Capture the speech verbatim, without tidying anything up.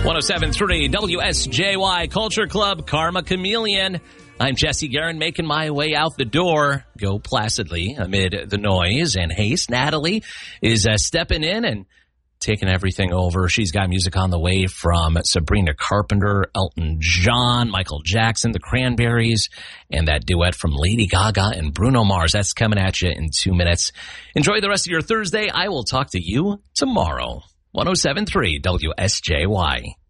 one oh seven point three W S J Y Culture Club, Karma Chameleon. I'm Jesse Guerin, making my way out the door. Go placidly amid the noise and haste. Natalie is uh, stepping in and taking everything over. She's got music on the way from Sabrina Carpenter, Elton John, Michael Jackson, the Cranberries, and that duet from Lady Gaga and Bruno Mars. That's coming at you in two minutes. Enjoy the rest of your Thursday. I will talk to you tomorrow. one oh seven point three W S J Y.